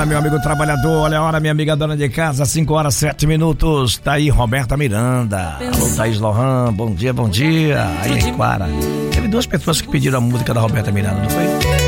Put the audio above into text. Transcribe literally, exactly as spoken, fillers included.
hora, meu amigo trabalhador, olha a hora, minha amiga dona de casa, cinco horas, sete minutos, tá aí Roberta Miranda. Alô, Thaís Lohan, bom dia, bom dia. Aí, Quara. Teve duas pessoas que pediram a música da Roberta Miranda, não foi?